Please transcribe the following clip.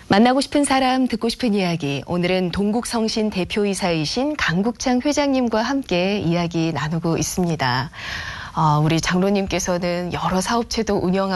만나고 싶은 사람, 듣고 싶은 이야기. 오늘은 동국성신 대표이사이신 강국창 회장님과 함께 이야기 나누고 있습니다. 우리 장로님께서는 여러 사업체도 운영하고